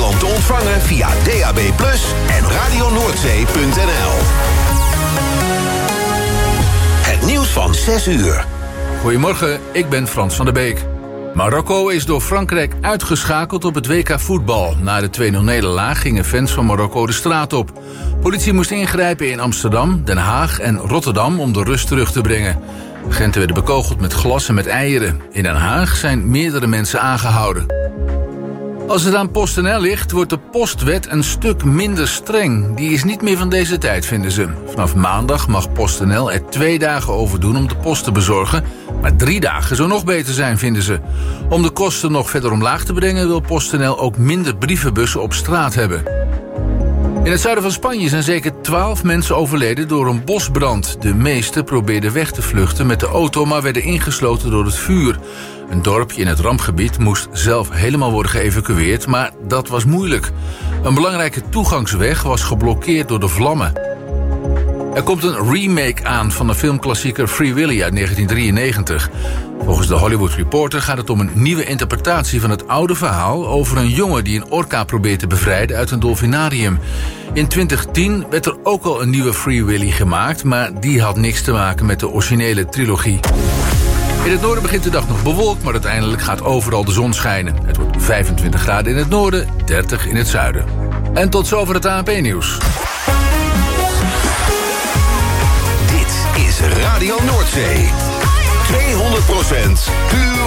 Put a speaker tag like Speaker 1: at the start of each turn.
Speaker 1: Nederland te ontvangen via DAB+ en radionoordzee.nl. Het nieuws van 6 uur.
Speaker 2: Goedemorgen, ik ben Frans van der Beek. Marokko is door Frankrijk uitgeschakeld op het WK voetbal. Na de 2-0-nederlaag gingen fans van Marokko de straat op. Politie moest ingrijpen in Amsterdam, Den Haag en Rotterdam om de rust terug te brengen. Agenten werden bekogeld met glas en met eieren. In Den Haag zijn meerdere mensen aangehouden. Als het aan PostNL ligt, wordt de postwet een stuk minder streng. Die is niet meer van deze tijd, vinden ze. Vanaf maandag mag PostNL er 2 dagen over doen om de post te bezorgen. Maar 3 dagen zou nog beter zijn, vinden ze. Om de kosten nog verder omlaag te brengen wil PostNL ook minder brievenbussen op straat hebben. In het zuiden van Spanje zijn zeker 12 mensen overleden door een bosbrand. De meesten probeerden weg te vluchten met de auto, maar werden ingesloten door het vuur. Een dorpje in het rampgebied moest zelf helemaal worden geëvacueerd, maar dat was moeilijk. Een belangrijke toegangsweg was geblokkeerd door de vlammen. Er komt een remake aan van de filmklassieker Free Willy uit 1993. Volgens de Hollywood Reporter gaat het om een nieuwe interpretatie van het oude verhaal over een jongen die een orka probeert te bevrijden uit een dolfinarium. In 2010 werd er ook al een nieuwe Free Willy gemaakt, maar die had niks te maken met de originele trilogie. In het noorden begint de dag nog bewolkt, maar uiteindelijk gaat overal de zon schijnen. Het wordt 25 graden in het noorden, 30 in het zuiden. En tot zover het ANP-nieuws.
Speaker 1: Dit is Radio Noordzee. 200% puur